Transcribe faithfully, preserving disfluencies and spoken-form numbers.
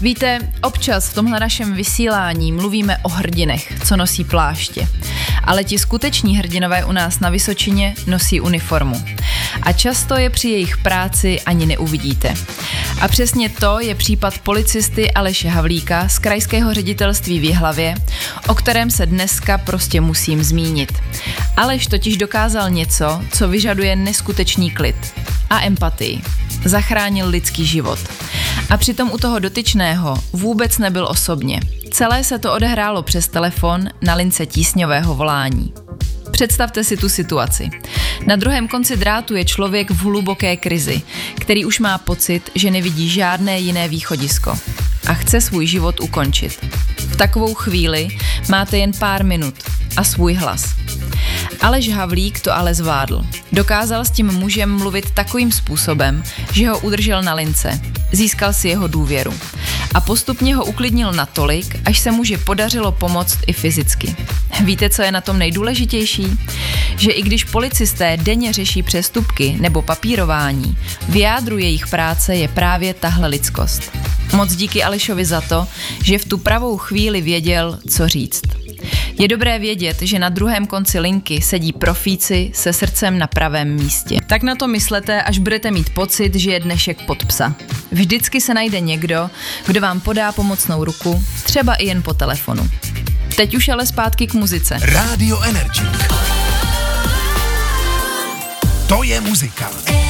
Víte, občas v tomhle našem vysílání mluvíme o hrdinech, co nosí pláště. Ale ti skuteční hrdinové u nás na Vysočině nosí uniformu. A často je při jejich práci ani neuvidíte. A přesně to je případ policisty Aleše Havlíka z krajského ředitelství v Jihlavě, o kterém se dneska prostě musím zmínit. Aleš totiž dokázal něco, co vyžaduje neskutečný klid a empatii. Zachránil lidský život. A přitom u toho dotyčného vůbec nebyl osobně. Celé se to odehrálo přes telefon na lince tísňového volání. Představte si tu situaci. Na druhém konci drátu je člověk v hluboké krizi, který už má pocit, že nevidí žádné jiné východisko a chce svůj život ukončit. V takovou chvíli máte jen pár minut a svůj hlas. Aleš Havlík to ale zvládl. Dokázal s tím mužem mluvit takovým způsobem, že ho udržel na lince. Získal si jeho důvěru. A postupně ho uklidnil natolik, až se muži podařilo pomoct i fyzicky. Víte, co je na tom nejdůležitější? Že i když policisté denně řeší přestupky nebo papírování, v jádru jejich práce je právě tahle lidskost. Moc díky Alešovi za to, že v tu pravou chvíli věděl, co říct. Je dobré vědět, že na druhém konci linky sedí profíci se srdcem na pravém místě. Tak na to myslete, až budete mít pocit, že je dnešek pod psa. Vždycky se najde někdo, kdo vám podá pomocnou ruku, třeba i jen po telefonu. Teď už ale zpátky k muzice. Radio Energy. To je muzika.